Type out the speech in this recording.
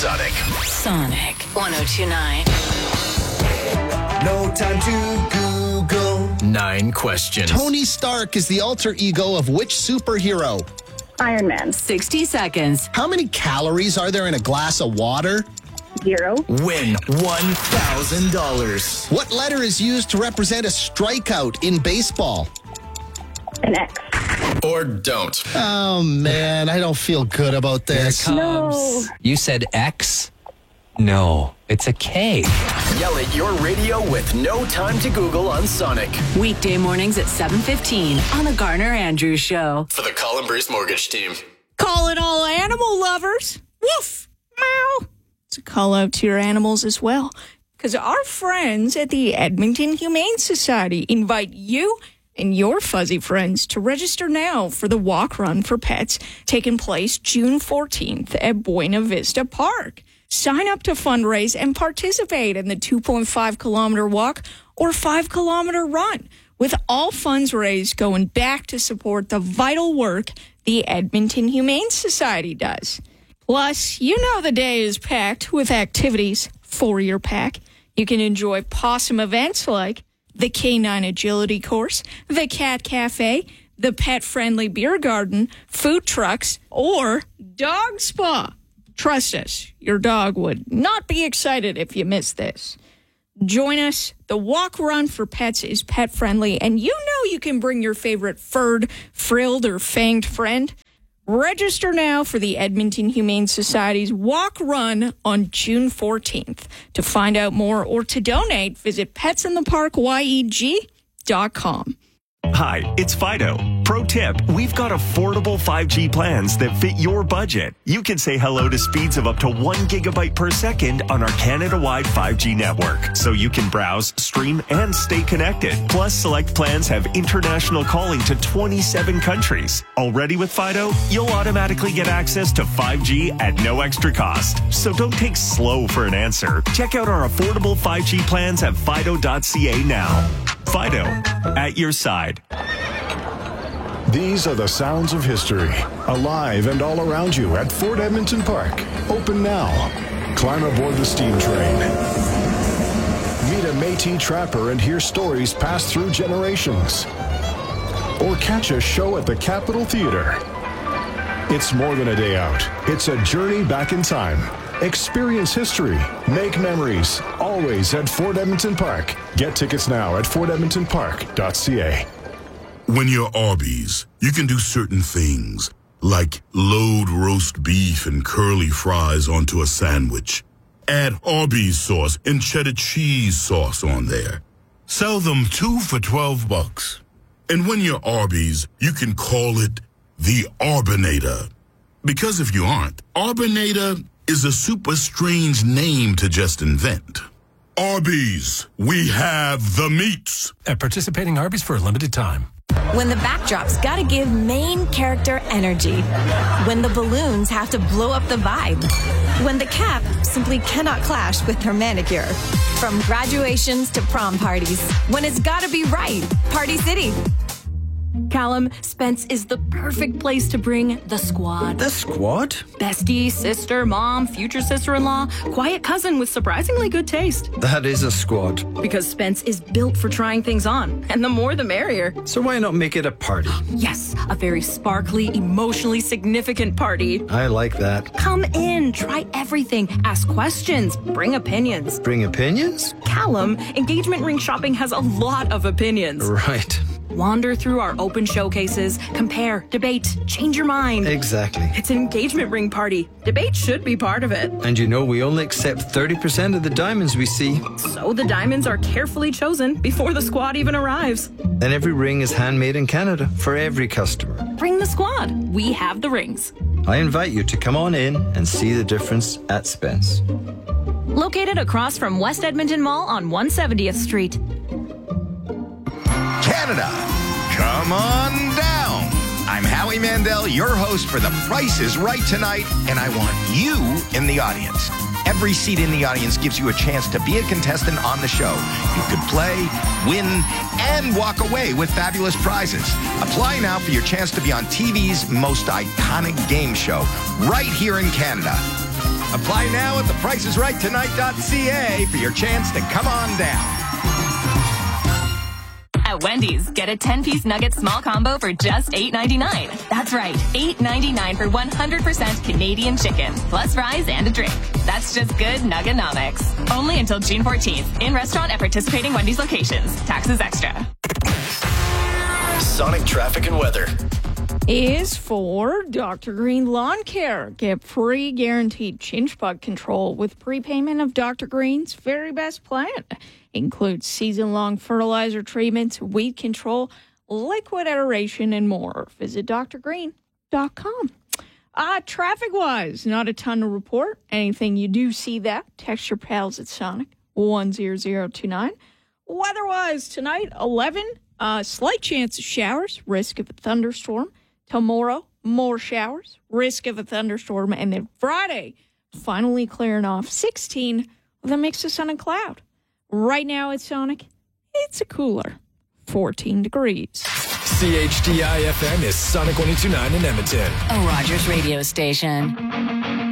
Sonic. Sonic 102.9. No time to Google. 9 questions. Tony Stark is the alter ego of which superhero? Iron Man. 60 seconds. How many calories are there in a glass of water? 0. Win $1,000. What letter is used to represent a strikeout in baseball? An X. Or don't. Oh, man, I don't feel good about this. No. You said X? No, it's a K. Yell at your radio with No Time to Google on Sonic. Weekday mornings at 7:15 on the Garner Andrews Show. For the Colin Bruce Mortgage Team. Call it all animal lovers. Woof. Meow. It's a call out to your animals as well. Because our friends at the Edmonton Humane Society invite you and your fuzzy friends to register now for the Walk Run for Pets taking place June 14th at Buena Vista Park. Sign up to fundraise and participate in the 2.5-kilometer walk or 5-kilometer run, with all funds raised going back to support the vital work the Edmonton Humane Society does. Plus, you know the day is packed with activities for your pack. You can enjoy possum events like the Canine Agility Course, the Cat Cafe, the Pet-Friendly Beer Garden, food trucks, or Dog Spa. Trust us, your dog would not be excited if you missed this. Join us. The Walk Run for Pets is pet-friendly, and you know you can bring your favorite furred, frilled, or fanged friend. Register now for the Edmonton Humane Society's Walk Run on June 14th. To find out more or to donate, visit petsintheparkyeg.com. Hi, it's Fido. Pro tip, we've got affordable 5G plans that fit your budget. You can say hello to speeds of up to 1 gigabyte per second on our Canada-wide 5G network, so you can browse, stream, and stay connected. Plus, select plans have international calling to 27 countries. Already with Fido, you'll automatically get access to 5G at no extra cost. So don't take slow for an answer. Check out our affordable 5G plans at fido.ca now. Fido, at your side. These are the sounds of history, alive and all around you at Fort Edmonton Park. Open now. Climb aboard the steam train. Meet a Métis trapper and hear stories passed through generations. Or catch a show at the Capitol Theatre. It's more than a day out. It's a journey back in time. Experience history. Make memories. Always at Fort Edmonton Park. Get tickets now at fortedmontonpark.ca. When you're Arby's, you can do certain things, like load roast beef and curly fries onto a sandwich. Add Arby's sauce and cheddar cheese sauce on there. Sell them 2 for $12. And when you're Arby's, you can call it the Arbinator. Because if you aren't, Arbinator is a super strange name to just invent. Arby's, we have the meats. At participating Arby's for a limited time. When the backdrop's gotta give main character energy. When the balloons have to blow up the vibe. When the cap simply cannot clash with her manicure. From graduations to prom parties. When it's gotta be right. Party City. Callum, Spence is the perfect place to bring the squad. The squad? Bestie, sister, mom, future sister-in-law, quiet cousin with surprisingly good taste. That is a squad. Because Spence is built for trying things on, and the more the merrier. So why not make it a party? Yes, a very sparkly, emotionally significant party. I like that. Come in, try everything, ask questions, bring opinions. Bring opinions? Callum, engagement ring shopping has a lot of opinions. Right. Wander through our open showcases, compare, debate, change your mind. Exactly. It's an engagement ring party. Debate should be part of it. And you know we only accept 30% of the diamonds we see. So the diamonds are carefully chosen before the squad even arrives. And every ring is handmade in Canada for every customer. Bring the squad. We have the rings. I invite you to come on in and see the difference at Spence. Located across from West Edmonton Mall on 170th Street. Canada, come on down. I'm Howie Mandel, your host for The Price is Right tonight, and I want you in the audience. Every seat in the audience gives you a chance to be a contestant on the show. You could play, win, and walk away with fabulous prizes. Apply now for your chance to be on TV's most iconic game show, right here in Canada. Apply now at thepricesrighttonight.ca for your chance to come on down. At Wendy's, get a 10-piece nugget small combo for just $8.99. That's right, $8.99 for 100% Canadian chicken, plus fries and a drink. That's just good Nugganomics. Only until June 14th. In restaurant at participating Wendy's locations. Taxes extra. Sonic traffic and weather is for Dr. Green Lawn Care. Get free guaranteed chinch bug control with prepayment of Dr. Green's very best plan. Includes season-long fertilizer treatments, weed control, liquid aeration, and more. Visit drgreen.com. Traffic-wise, not a ton to report. Anything you do see that, text your pals at Sonic 10029. Weather-wise, tonight, 11, slight chance of showers, risk of a thunderstorm. Tomorrow, more showers, risk of a thunderstorm. And then Friday, finally clearing off, 16 with a mix of sun and cloud. Right now at Sonic, it's a cooler 14 degrees. CHDI FM is Sonic 102.9 in Edmonton. A Rogers radio station.